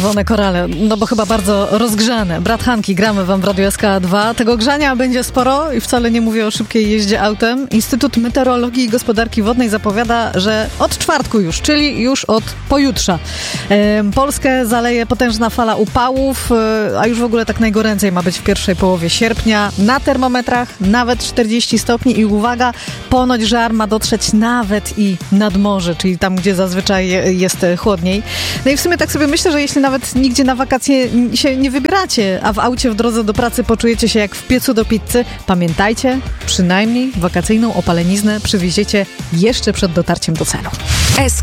czerwone korale, no bo chyba bardzo rozgrzane. Brat Hanki, gramy wam w Radiu SK2. Tego grzania będzie sporo i wcale nie mówię o szybkiej jeździe autem. Instytut Meteorologii i Gospodarki Wodnej zapowiada, że od czwartku już, czyli już od pojutrze, Polskę zaleje potężna fala upałów, a już w ogóle tak najgoręcej ma być w pierwszej połowie sierpnia. Na termometrach nawet 40 stopni i uwaga, ponoć żar ma dotrzeć nawet i nad morze, czyli tam, gdzie zazwyczaj jest chłodniej. No i w sumie tak sobie myślę, że jeśli nawet nigdzie na wakacje się nie wybieracie, a w aucie w drodze do pracy poczujecie się jak w piecu do pizzy, pamiętajcie, przynajmniej wakacyjną opaleniznę przywieziecie jeszcze przed dotarciem do celu.